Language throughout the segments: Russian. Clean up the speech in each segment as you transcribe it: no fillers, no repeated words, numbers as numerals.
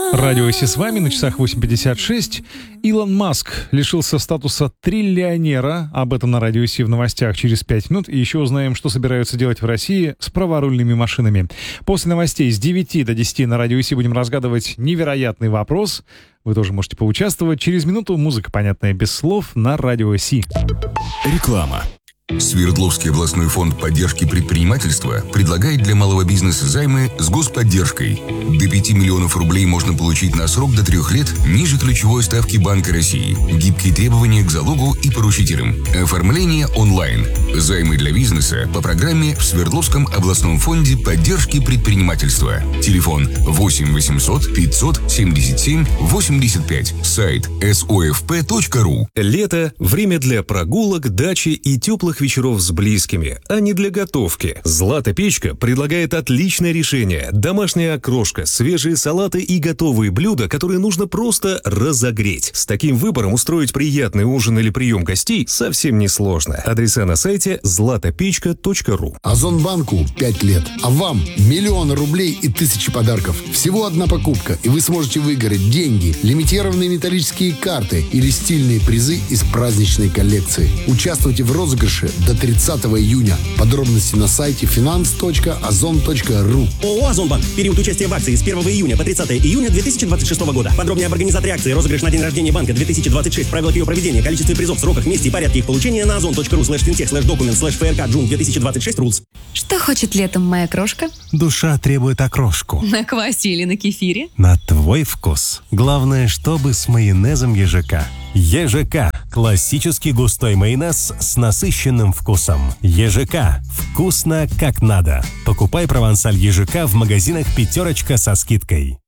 Радио Си с вами, на часах 8:56. Илон Маск лишился статуса триллионера. Об этом на Радио Си в новостях через 5 минут. И еще узнаем, что собираются делать в России с праворульными машинами. После новостей с 9 до 10 на Радио Си будем разгадывать невероятный вопрос. Вы тоже можете поучаствовать. Через минуту музыка, понятная без слов, на Радио Си. Реклама. Свердловский областной фонд поддержки предпринимательства предлагает для малого бизнеса займы с господдержкой. До 5 миллионов рублей можно получить на срок до 3 лет ниже ключевой ставки Банка России. Гибкие требования к залогу и поручителям. Оформление онлайн. Займы для бизнеса по программе в Свердловском областном фонде поддержки предпринимательства. Телефон 8 800 577 85. Сайт sofp.ru. Лето – время для прогулок, дачи и теплых вечеров с близкими, а не для готовки. Злата Печка предлагает отличное решение. Домашняя окрошка, свежие салаты и готовые блюда, которые нужно просто разогреть. С таким выбором устроить приятный ужин или прием гостей совсем не сложно. Адреса на сайте zlatopечка.ru. Озонбанку 5 лет, а вам миллионы рублей и тысячи подарков. Всего одна покупка, и вы сможете выиграть деньги, лимитированные металлические карты или стильные призы из праздничной коллекции. Участвуйте в розыгрыше до 30 июня. Подробности на сайте finance.ozon.ru. ООО «Озонбанк». Период участия в акции с 1 июня по 30 июня 2026 года. Подробнее об организаторе акции, розыгрыш на день рождения банка 2026, правилах ее проведения, количестве призов, сроках, месте и порядке их получения на ozon.ru/fintech/document/frk/June 2026 rules. Что хочет летом моя крошка? Душа требует окрошку. На квасе или на кефире? На твой вкус. Главное, чтобы с майонезом ежака. ежака – классический густой майонез с насыщенным вкусом. ежака – вкусно как надо. Покупай провансаль ежака в магазинах «Пятерочка» со скидкой.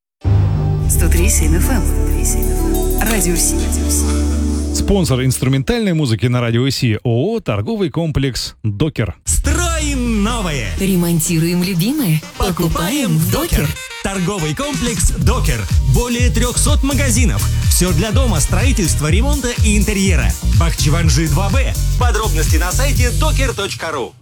103.7 FM. Радио Си. Спонсор инструментальной музыки на Радио Си — ООО «Торговый комплекс Докер». Строим новое! Ремонтируем любимое. Покупаем в Докер. Торговый комплекс Докер. Более 300 магазинов. Все для дома, строительства, ремонта и интерьера. Бахчеванжи 2Б. Подробности на сайте doker.ru.